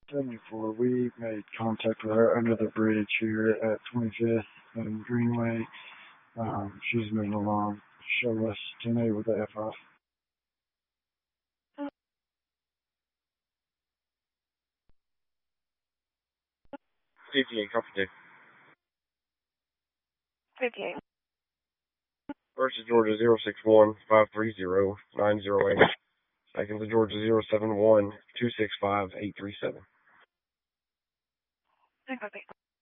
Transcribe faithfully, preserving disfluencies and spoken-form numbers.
seventy-four, we made contact with her under the bridge here at twenty-fifth and Greenway. Um, she's moving along. Show us to me with the F off. fifty-eight, copy two. fifty-eight. First is Georgia zero six one five three zero nine zero eight. Second is Georgia zero seven one two six five eight three seven. I copy.